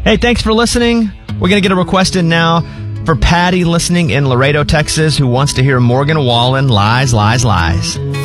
Hey, thanks for listening. We're going to get a request in now for Patty listening in Laredo, Texas, who wants to hear Morgan Wallen, Lies, Lies, Lies.